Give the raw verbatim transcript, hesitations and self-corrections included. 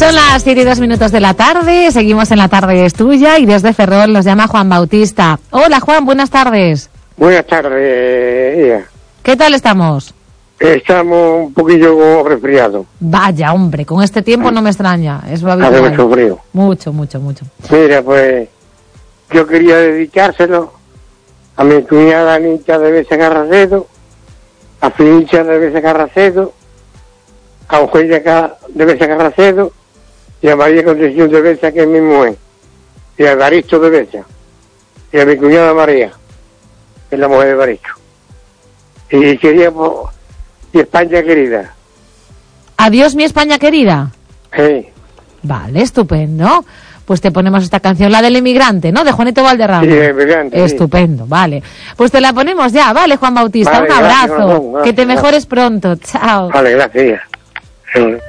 Son las siete y dos minutos de la tarde, seguimos en La Tarde es Tuya y desde Ferrol nos llama Juan Bautista. Hola Juan, buenas tardes. Buenas tardes, Ia. ¿Qué tal estamos? Estamos un poquillo resfriados. Vaya, hombre, con este tiempo no me extraña. Es lo habitual. Hace mucho frío. Mucho, mucho, mucho. Mira, pues yo quería dedicárselo a mi cuñada Anita de Besa Carracedo, a Finicha de Besa Carracedo, a Eugenia de Besa Carracedo y a María Concepción de Besa, que es mi mujer, y a Baristo de Besa, y a mi cuñada María, que es la mujer de Baristo. Y quería, pues, y España querida. Adiós, mi España querida. Sí. Vale, estupendo. Pues te ponemos esta canción, la del inmigrante, ¿no? De Juanito Valderrama. Sí, el inmigrante. Estupendo, sí. Vale. Pues te la ponemos ya, ¿vale, Juan Bautista? Vale, un abrazo. gracias, gracias, que te gracias. mejores pronto. Chao. Vale, gracias. Sí.